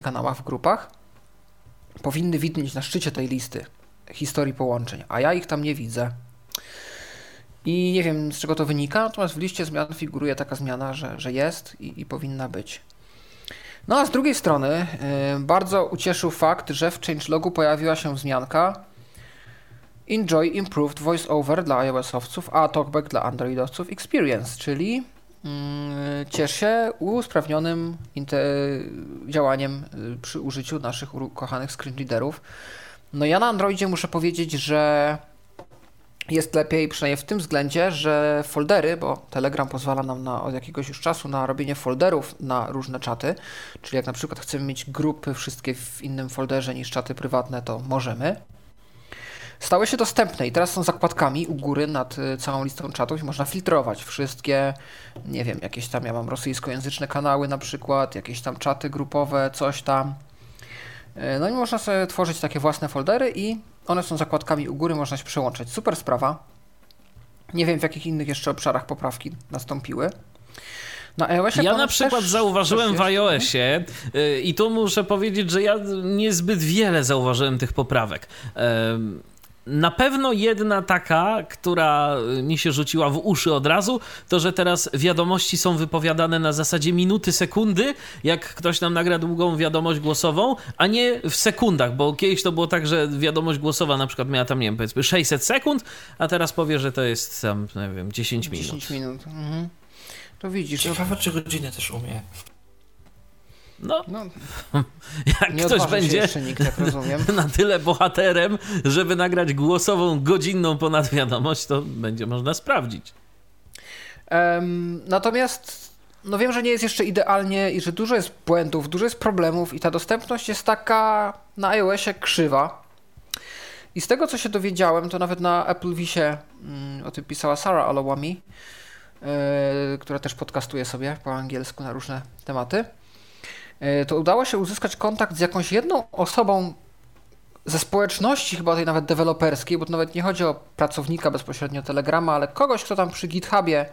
kanałach, w grupach, powinny widnieć na szczycie tej listy historii połączeń, a ja ich tam nie widzę. I nie wiem, z czego to wynika, natomiast w liście zmian figuruje taka zmiana, że jest i powinna być. No a z drugiej strony bardzo ucieszył fakt, że w changelogu pojawiła się wzmianka Enjoy Improved VoiceOver dla iOS-owców, a TalkBack dla Androidowców Experience, czyli ciesz się usprawnionym działaniem przy użyciu naszych ukochanych screenreaderów. No ja na Androidzie muszę powiedzieć, że jest lepiej, przynajmniej w tym względzie, że foldery, bo Telegram pozwala nam od jakiegoś już czasu na robienie folderów na różne czaty, czyli jak na przykład chcemy mieć grupy wszystkie w innym folderze niż czaty prywatne, to możemy. Stały się dostępne i teraz są zakładkami u góry nad całą listą czatów i można filtrować wszystkie, nie wiem, jakieś tam, ja mam rosyjskojęzyczne kanały na przykład, jakieś tam czaty grupowe, coś tam. No i można sobie tworzyć takie własne foldery i one są zakładkami u góry, można się przełączać. Super sprawa. Nie wiem, w jakich innych jeszcze obszarach poprawki nastąpiły. Na iOSie ja na przykład zauważyłem w iOSie i tu muszę powiedzieć, że ja niezbyt wiele zauważyłem tych poprawek. Na pewno jedna taka, która mi się rzuciła w uszy od razu, to że teraz wiadomości są wypowiadane na zasadzie minuty, sekundy, jak ktoś nam nagra długą wiadomość głosową, a nie w sekundach, bo kiedyś to było tak, że wiadomość głosowa na przykład miała tam, nie wiem, powiedzmy 600 sekund, a teraz powie, że to jest tam, nie wiem, 10 minut. 10 minut. Mhm. To widzisz. Ciekawe, czy godzinę też umie. No, jak nie ktoś będzie jeszcze nikt, jak rozumiem. na tyle bohaterem, żeby nagrać głosową, godzinną ponad wiadomość, to będzie można sprawdzić. Natomiast no wiem, że nie jest jeszcze idealnie i że dużo jest błędów, dużo jest problemów i ta dostępność jest taka na iOSie krzywa. I z tego, co się dowiedziałem, to nawet na Apple Visie o tym pisała Sarah Alowami, która też podcastuje sobie po angielsku na różne tematy. To udało się uzyskać kontakt z jakąś jedną osobą ze społeczności, chyba tej nawet deweloperskiej, bo to nawet nie chodzi o pracownika bezpośrednio Telegrama, ale kogoś, kto tam przy GitHubie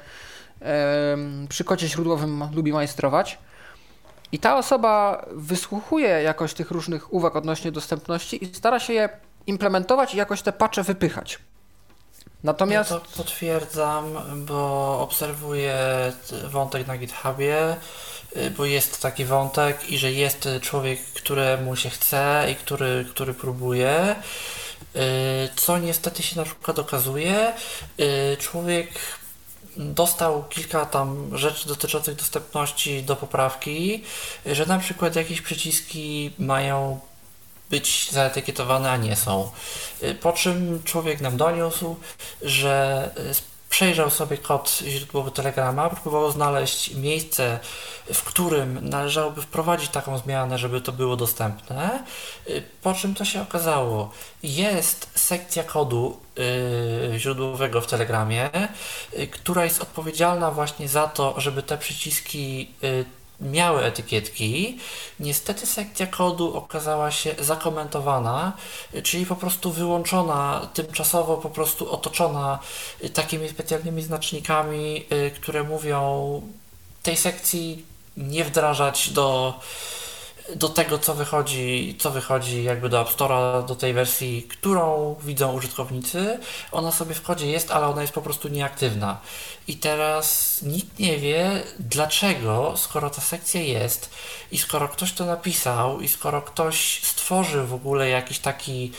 przy kodzie źródłowym lubi majstrować. I ta osoba wysłuchuje jakoś tych różnych uwag odnośnie dostępności i stara się je implementować i jakoś te patche wypychać. Natomiast... Ja to potwierdzam, bo obserwuję wątek na GitHubie, bo jest taki wątek i że jest człowiek, któremu się chce i który próbuje, co niestety się na przykład okazuje, człowiek dostał kilka tam rzeczy dotyczących dostępności do poprawki, że na przykład jakieś przyciski mają być zaetykietowane, a nie są. Po czym człowiek nam doniósł, że przejrzał sobie kod źródłowy Telegrama, próbował znaleźć miejsce, w którym należałoby wprowadzić taką zmianę, żeby to było dostępne, po czym to się okazało. Jest sekcja kodu źródłowego w Telegramie, która jest odpowiedzialna właśnie za to, żeby te przyciski miały etykietki. Niestety sekcja kodu okazała się zakomentowana, czyli po prostu wyłączona, tymczasowo po prostu otoczona takimi specjalnymi znacznikami, które mówią tej sekcji nie wdrażać do tego, co wychodzi jakby do App Store'a, do tej wersji, którą widzą użytkownicy. Ona sobie w kodzie jest, ale ona jest po prostu nieaktywna. I teraz nikt nie wie dlaczego, skoro ta sekcja jest i skoro ktoś to napisał i skoro ktoś stworzył w ogóle jakiś taki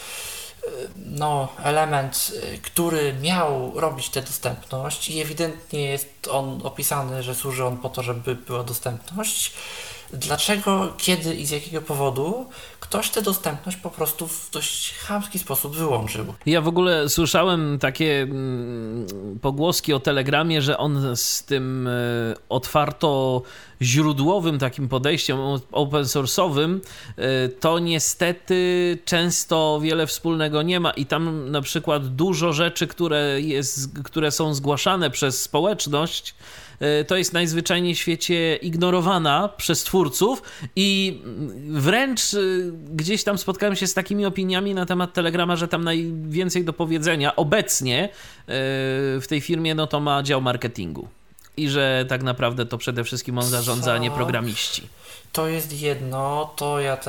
element, który miał robić tę dostępność i ewidentnie jest on opisany, że służy on po to, żeby była dostępność. Dlaczego, kiedy i z jakiego powodu ktoś tę dostępność po prostu w dość chamski sposób wyłączył? Ja w ogóle słyszałem takie pogłoski o Telegramie, że on z tym otwarto źródłowym takim podejściem open source'owym to niestety często wiele wspólnego nie ma i tam na przykład dużo rzeczy, które są zgłaszane przez społeczność, to jest najzwyczajniej w świecie ignorowana przez twórców i wręcz gdzieś tam spotkałem się z takimi opiniami na temat Telegrama, że tam najwięcej do powiedzenia obecnie w tej firmie to ma dział marketingu. i że tak naprawdę to przede wszystkim on zarządza, a nie programiści. To jest jedno, to ja